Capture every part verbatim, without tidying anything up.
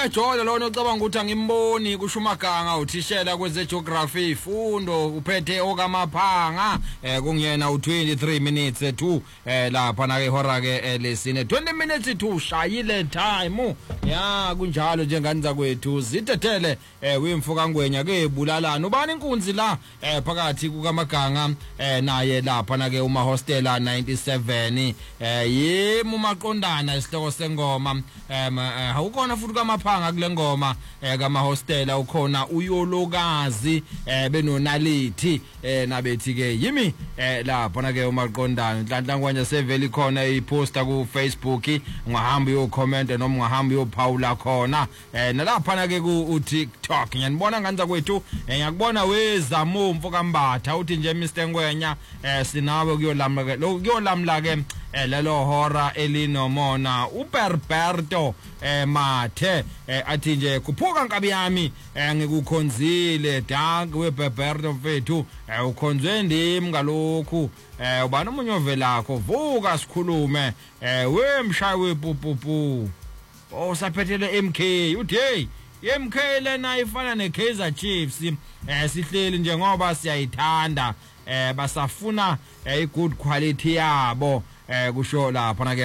uyajola lona ucabanga ukuthi angimboni kusho uMaganga uthishela kweze geography ifundo uphethe okamaphanga eh kungiyena u twenty-three minutes to eh lapha na ke hora ke lesine twenty minutes to shayile time ya kunjalo njenganiza kwethu zitethele eh wemfuka ngwenya ke bulalana ubani inkunzi la eh phakathi kukaMaganga eh naye lapha na ke uma hostela ninety-seven eh yemu maqondana isihloko sengoma em awukona futhi kamaphanga kule ngoma eh kama hostela ukhona uyolokazi eh benonalithi eh nabethi ke yimi eh lapha na ke umaqondana nhlanhla kwanje seveli khona iposter ku Facebook ngahamba yo comment noma ngahamba yo Paula khona eh nalapha na ke ku TikTok ngiyanibona nganza kwethu ngiyakubona weza mumfu kambatha uthi nje Mister Ngwenya eh sinawe kuyolamla ke lo kuyolamla ke eh lelo hora elinomona uPerberto eh mathe eh athi nje kuphuka nkabi yami eh ngikukhonzile dank wePerberto mfethu eh ukhonzwe ndimi ngalokhu eh ubani umunye ovelakho vuka sikhulume eh wemshayi wepupupu osaphethele M K uthi hey M K lena ifana neKaizer Chiefs eh sihleli njengoba siyayithanda eh basafuna i good quality yabo eh kusho lapha na ke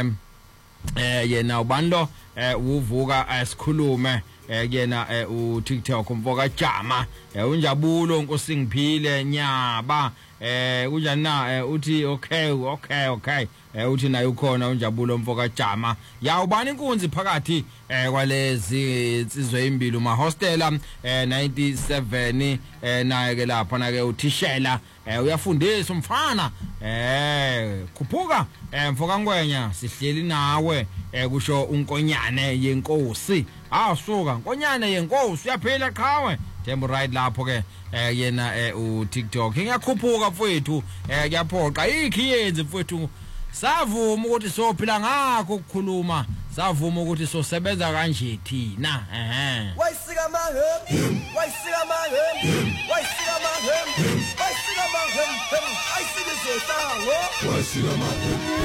eh yena ubando eh uvuka asikhulume eh kuyena u TikTok umvoka Jama eh unjabulo nkosingiphile nyaba eh kunjani na uthi okay okay okay eh uthi naye ukhona unjabulo mfoka Jama ya ubani inkunzi phakathi eh kwalezi insizwe imbili uma hostela eh ninety-seven eh naye ke lapha na ke uthishela eh uyafundisa umfana eh khuphuka eh mfoka Ngwenya sihleli nawe eh kusho unkonyane yenkosi asuka nkonyane yenkosi uyaphila qhawe Tembo right lapho ke eh yena eh u TikTok ngiyakhuphuka mfowethu eh kuyaphoqa ikhiyenzi mfowethu savuma ukuthi sophila ngakho ukukhuluma savuma ukuthi sosebenza kanje thina ehe wayisika mahembe wayisika mahembe wayisika mahembe wayisika mahembe ayisike zosango wayisika mahembe